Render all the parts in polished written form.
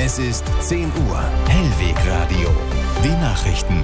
Es ist 10 Uhr. Hellweg Radio. Die Nachrichten.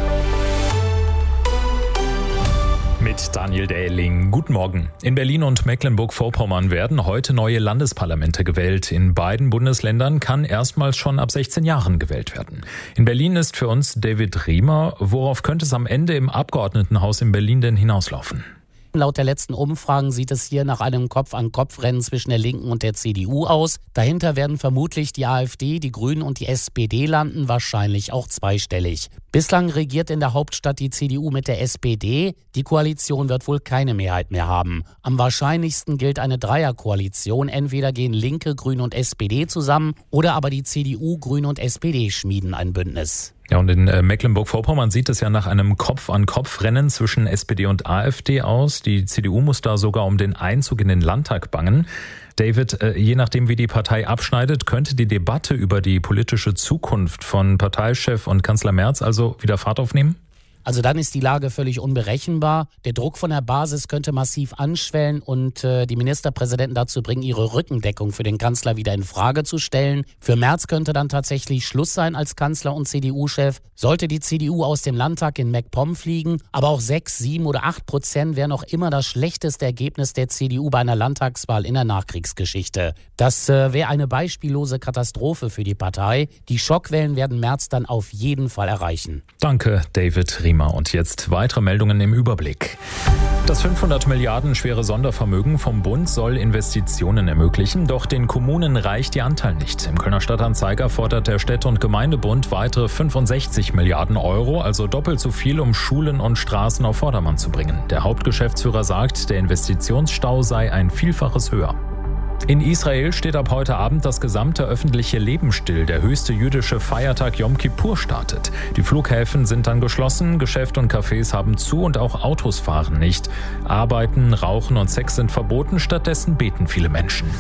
Mit Daniel Dähling. Guten Morgen. In Berlin und Mecklenburg-Vorpommern werden heute neue Landesparlamente gewählt. In beiden Bundesländern kann erstmals schon ab 16 Jahren gewählt werden. In Berlin ist für uns David Riemer. Worauf könnte es am Ende im Abgeordnetenhaus in Berlin denn hinauslaufen? Laut der letzten Umfragen sieht es hier nach einem Kopf-an-Kopf-Rennen zwischen der Linken und der CDU aus. Dahinter werden vermutlich die AfD, die Grünen und die SPD landen, wahrscheinlich auch zweistellig. Bislang regiert in der Hauptstadt die CDU mit der SPD. Die Koalition wird wohl keine Mehrheit mehr haben. Am wahrscheinlichsten gilt eine Dreierkoalition. Entweder gehen Linke, Grüne und SPD zusammen oder aber die CDU, Grüne und SPD schmieden ein Bündnis. Ja, und in Mecklenburg-Vorpommern sieht es ja nach einem Kopf-an-Kopf-Rennen zwischen SPD und AfD aus. Die CDU muss da sogar um den Einzug in den Landtag bangen. David, je nachdem wie die Partei abschneidet, könnte die Debatte über die politische Zukunft von Parteichef und Kanzler Merz also wieder Fahrt aufnehmen? Also dann ist die Lage völlig unberechenbar. Der Druck von der Basis könnte massiv anschwellen und die Ministerpräsidenten dazu bringen, ihre Rückendeckung für den Kanzler wieder in Frage zu stellen. Für Merz könnte dann tatsächlich Schluss sein als Kanzler und CDU-Chef. Sollte die CDU aus dem Landtag in MacPom fliegen, aber auch 6, 7 oder 8% wäre noch immer das schlechteste Ergebnis der CDU bei einer Landtagswahl in der Nachkriegsgeschichte. Das wäre eine beispiellose Katastrophe für die Partei. Die Schockwellen werden Merz dann auf jeden Fall erreichen. Danke, David Riemer. Und jetzt weitere Meldungen im Überblick. Das 500 Milliarden schwere Sondervermögen vom Bund soll Investitionen ermöglichen, doch den Kommunen reicht ihr Anteil nicht. Im Kölner Stadtanzeiger fordert der Städte- und Gemeindebund weitere 65 Milliarden Euro, also doppelt so viel, um Schulen und Straßen auf Vordermann zu bringen. Der Hauptgeschäftsführer sagt, der Investitionsstau sei ein Vielfaches höher. In Israel steht ab heute Abend das gesamte öffentliche Leben still. Der höchste jüdische Feiertag Yom Kippur startet. Die Flughäfen sind dann geschlossen, Geschäfte und Cafés haben zu und auch Autos fahren nicht. Arbeiten, Rauchen und Sex sind verboten, stattdessen beten viele Menschen.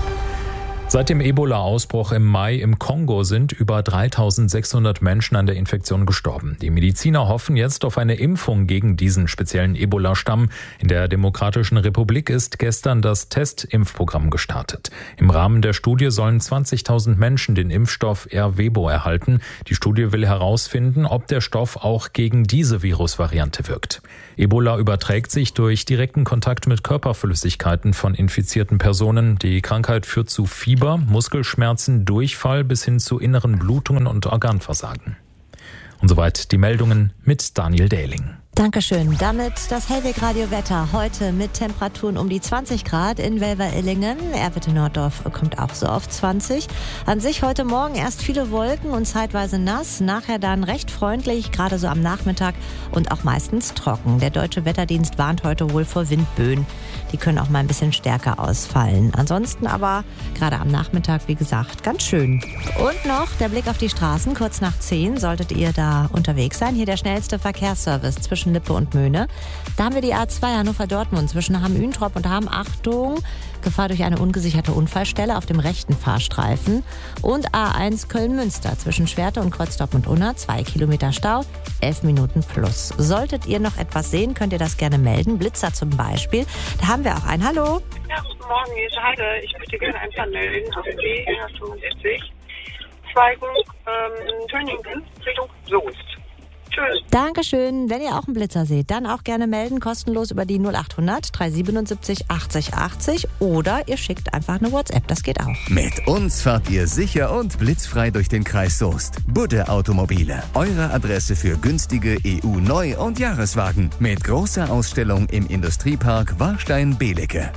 Seit dem Ebola-Ausbruch im Mai im Kongo sind über 3.600 Menschen an der Infektion gestorben. Die Mediziner hoffen jetzt auf eine Impfung gegen diesen speziellen Ebola-Stamm. In der Demokratischen Republik ist gestern das Testimpfprogramm gestartet. Im Rahmen der Studie sollen 20.000 Menschen den Impfstoff Ervebo erhalten. Die Studie will herausfinden, ob der Stoff auch gegen diese Virusvariante wirkt. Ebola überträgt sich durch direkten Kontakt mit Körperflüssigkeiten von infizierten Personen. Die Krankheit führt zu Fieber, Muskelschmerzen, Durchfall bis hin zu inneren Blutungen und Organversagen. Und soweit die Meldungen mit Daniel Dähling. Dankeschön. Damit das Hellweg-Radio-Wetter. Heute mit Temperaturen um die 20 Grad in Welver-Illingen. Erwitte-Norddorf kommt auch so auf 20. An sich heute Morgen erst viele Wolken und zeitweise nass. Nachher dann recht freundlich, gerade so am Nachmittag und auch meistens trocken. Der Deutsche Wetterdienst warnt heute wohl vor Windböen. Die können auch mal ein bisschen stärker ausfallen. Ansonsten aber gerade am Nachmittag, wie gesagt, ganz schön. Und noch der Blick auf die Straßen. Kurz nach 10 solltet ihr da unterwegs sein. Hier der schnellste Verkehrsservice zwischen Lippe und Möhne. Da haben wir die A2 Hannover-Dortmund zwischen Hamm-Üntrop und Hamm. Achtung, Gefahr durch eine ungesicherte Unfallstelle auf dem rechten Fahrstreifen. Und A1 Köln-Münster zwischen Schwerte und Kreuz-Dortmund-Unna. 2 Kilometer Stau, 11 Minuten plus. Solltet ihr noch etwas sehen, könnt ihr das gerne melden. Blitzer zum Beispiel. Da haben wir auch einen. Hallo. Ja, guten Morgen, hier ist Heide. Ich möchte gerne einen Plan melden auf B75. Zweigen, Turning Richtung Soest. Tschüss. Dankeschön. Wenn ihr auch einen Blitzer seht, dann auch gerne melden, kostenlos über die 0800 377 80 80 oder ihr schickt einfach eine WhatsApp, das geht auch. Mit uns fahrt ihr sicher und blitzfrei durch den Kreis Soest. Budde Automobile, eure Adresse für günstige EU-Neu- und Jahreswagen. Mit großer Ausstellung im Industriepark Warstein-Belecke.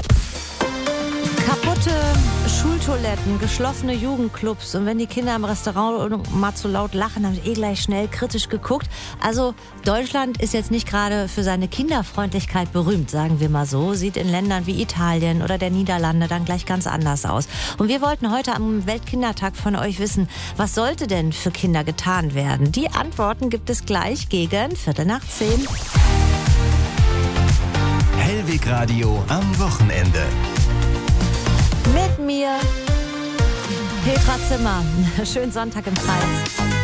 Kaputte Schultoiletten, geschlossene Jugendclubs und wenn die Kinder im Restaurant mal zu laut lachen, haben sie gleich schnell kritisch geguckt. Also Deutschland ist jetzt nicht gerade für seine Kinderfreundlichkeit berühmt, sagen wir mal so. Sieht in Ländern wie Italien oder der Niederlande dann gleich ganz anders aus. Und wir wollten heute am Weltkindertag von euch wissen, was sollte denn für Kinder getan werden? Die Antworten gibt es gleich gegen 10:15. Hellweg Radio am Wochenende. Mit mir, Petra Zimmer. Schönen Sonntag im Kreis.